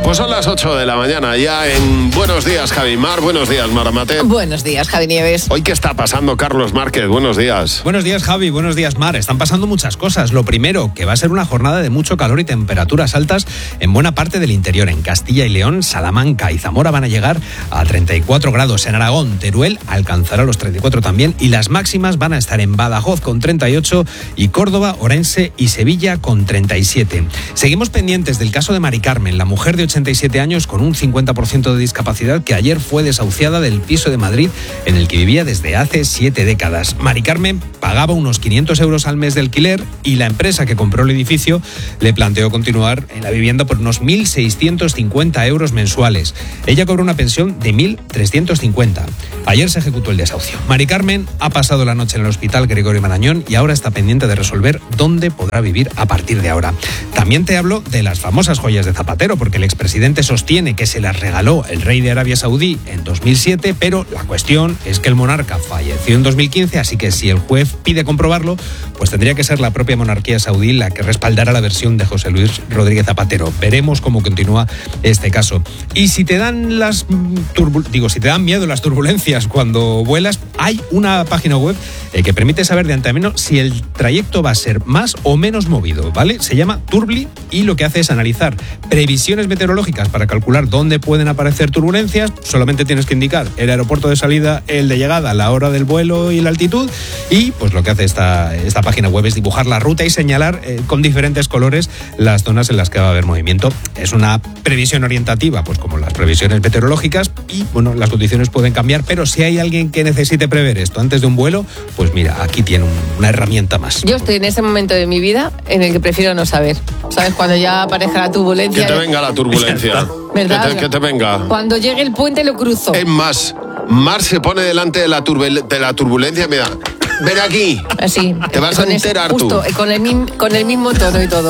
Pues son las 8 de la mañana ya en Buenos Días, Javi Mar. Buenos días, Maramate. Buenos días, Javi Nieves. Hoy, ¿qué está pasando, Carlos Márquez? Buenos días. Buenos días, Javi. Buenos días, Mar. Están pasando muchas cosas. Lo primero, que va a ser una jornada de mucho calor y temperaturas altas en buena parte del interior. En Castilla y León, Salamanca y Zamora van a llegar a 34 grados. En Aragón, Teruel alcanzará los 34 también. Y las máximas van a estar en Badajoz con 38 y Córdoba, Orense y Sevilla con 37. Seguimos pendientes del caso de Mari Carmen, la mujer de 87 años con un 50% de discapacidad que ayer fue desahuciada del piso de Madrid en el que vivía desde hace 7 décadas. Mari Carmen pagaba unos 500 euros al mes de alquiler y la empresa que compró el edificio le planteó continuar en la vivienda por unos 1.650 euros mensuales. Ella cobró una pensión de 1.350. Ayer se ejecutó el desahucio. Mari Carmen ha pasado la noche en el hospital Gregorio Marañón y ahora está pendiente de resolver dónde podrá vivir a partir de ahora. También te hablo de las famosas joyas de Zapatero, porque el expresidente sostiene que se las regaló el rey de Arabia Saudí en 2007, pero la cuestión es que el monarca falleció en 2015, así que si el juez pide comprobarlo, pues tendría que ser la propia monarquía saudí la que respaldara la versión de José Luis Rodríguez Zapatero. Veremos cómo continúa este caso. Y si te dan si te dan miedo las turbulencias cuando vuelas, hay una página web que permite saber de antemano si el trayecto va a ser más o menos movido, ¿vale? Se llama Turbly y lo que hace es analizar previsiones meteorológicas para calcular dónde pueden aparecer turbulencias. Solamente tienes que indicar el aeropuerto de salida, el de llegada, la hora del vuelo y la altitud, y pues lo que hace esta página web es dibujar la ruta y señalar con diferentes colores las zonas en las que va a haber movimiento. Es una previsión orientativa, pues como las previsiones meteorológicas, y bueno, las condiciones pueden cambiar, pero si hay alguien que necesite prever esto antes de un vuelo, pues mira, aquí tiene una herramienta más. Yo estoy en ese momento de mi vida en el que prefiero no saber. ¿Sabes? Cuando ya aparezca la turbulencia. Que te venga la turbulencia. ¿Verdad? Que te venga. Cuando llegue el puente lo cruzo. Es más, Mar se pone delante de la turbulencia, mira, ven aquí. Así. Te vas a enterar justo, tú. Con el mismo tono y todo.